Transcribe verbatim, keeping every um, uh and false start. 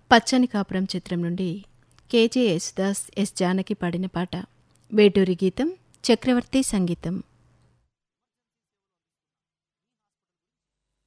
పచ్చని కాపురం చిత్రం నుండి కేజే యేసుదాస్ ఎస్ జానకి పాడిన పాట. వేటూరి గీతం, చక్రవర్తి సంగీతం.